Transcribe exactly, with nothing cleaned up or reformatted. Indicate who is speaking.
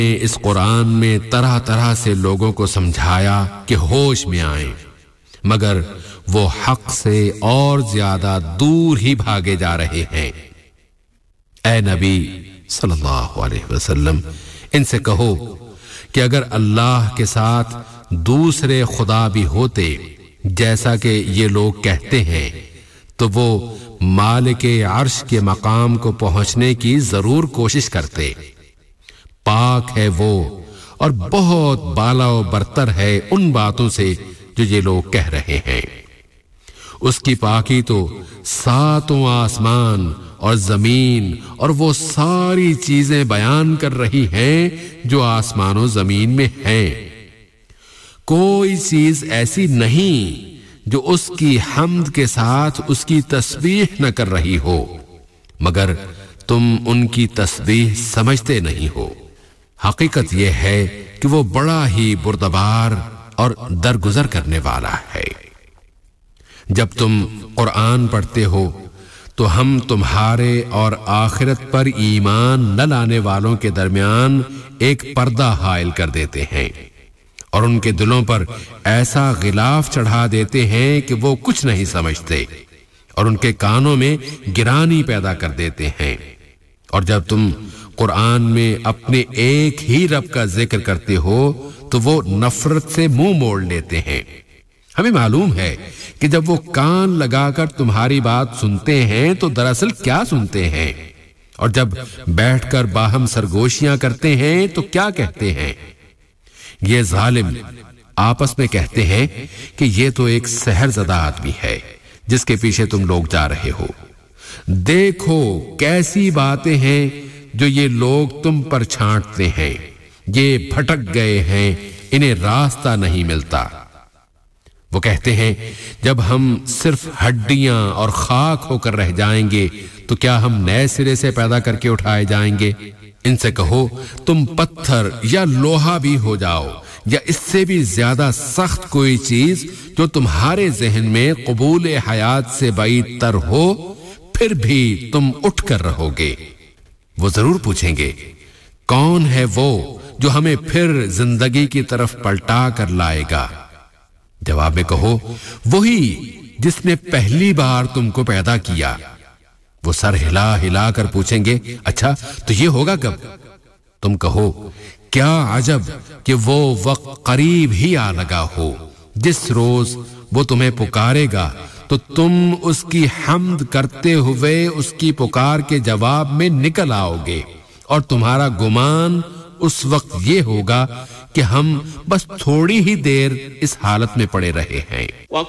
Speaker 1: اس قرآن میں طرح طرح سے لوگوں کو سمجھایا کہ ہوش میں آئیں، مگر وہ حق سے اور زیادہ دور ہی بھاگے جا رہے ہیں۔ اے نبی صلی اللہ علیہ وسلم، ان سے کہو کہ اگر اللہ کے ساتھ دوسرے خدا بھی ہوتے جیسا کہ یہ لوگ کہتے ہیں تو وہ مالک عرش کے مقام کو پہنچنے کی ضرور کوشش کرتے۔ پاک ہے وہ اور بہت بالا و برتر ہے ان باتوں سے جو یہ لوگ کہہ رہے ہیں۔ اس کی پاکی تو ساتوں آسمان اور زمین اور وہ ساری چیزیں بیان کر رہی ہیں جو آسمان و زمین میں ہیں۔ کوئی چیز ایسی نہیں جو اس کی حمد کے ساتھ اس کی تسبیح نہ کر رہی ہو، مگر تم ان کی تسبیح سمجھتے نہیں ہو۔ حقیقت یہ ہے کہ وہ بڑا ہی بردبار اور درگزر کرنے والا ہے۔ جب تم قرآن پڑھتے ہو تو ہم تمہارے اور آخرت پر ایمان نہ لانے والوں کے درمیان ایک پردہ حائل کر دیتے ہیں اور ان کے دلوں پر ایسا غلاف چڑھا دیتے ہیں کہ وہ کچھ نہیں سمجھتے، اور ان کے کانوں میں گرانی پیدا کر دیتے ہیں۔ اور جب تم قرآن میں اپنے ایک ہی رب کا ذکر کرتے ہو تو وہ نفرت سے منہ موڑ لیتے ہیں۔ ہمیں معلوم ہے کہ جب وہ کان لگا کر تمہاری بات سنتے ہیں تو دراصل کیا سنتے ہیں، اور جب بیٹھ کر باہم سرگوشیاں کرتے ہیں تو کیا کہتے ہیں۔ یہ ظالم آپس میں کہتے ہیں کہ یہ تو ایک سحر زدہ آدمی ہے جس کے پیچھے تم لوگ جا رہے ہو۔ دیکھو کیسی باتیں ہیں جو یہ لوگ تم پر چھانٹتے ہیں، یہ بھٹک گئے ہیں، انہیں راستہ نہیں ملتا۔ وہ کہتے ہیں جب ہم صرف ہڈیاں اور خاک ہو کر رہ جائیں گے تو کیا ہم نئے سرے سے پیدا کر کے اٹھائے جائیں گے؟ ان سے کہو تم پتھر یا لوہا بھی ہو جاؤ یا اس سے بھی زیادہ سخت کوئی چیز جو تمہارے ذہن میں قبول حیات سے بعید تر ہو، پھر بھی تم اٹھ کر رہو گے۔ وہ ضرور پوچھیں گے کون ہے وہ جو ہمیں پھر زندگی کی طرف پلٹا کر لائے گا؟ جواب میں کہو وہی جس نے پہلی بار تم کو پیدا کیا۔ وہ سر ہلا ہلا کر پوچھیں گے اچھا تو یہ ہوگا کب؟ تم کہو کیا عجب کہ وہ وقت قریب ہی آ لگا ہو، جس روز وہ تمہیں پکارے گا تو تم اس کی حمد کرتے ہوئے اس کی پکار کے جواب میں نکل آؤ گے، اور تمہارا گمان اس وقت یہ ہوگا کہ ہم بس تھوڑی ہی دیر اس حالت میں پڑے رہے ہیں۔